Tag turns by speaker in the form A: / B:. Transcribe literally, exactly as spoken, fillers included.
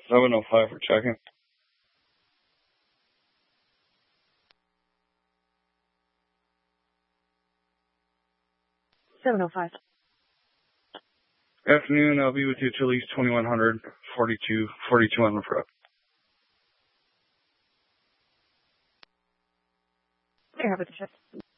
A: seven oh five for checking.
B: seven oh five.
A: Afternoon, I'll be with you till at least twenty-one hundred, forty-two, forty-two on the front.
B: There, have a good shift.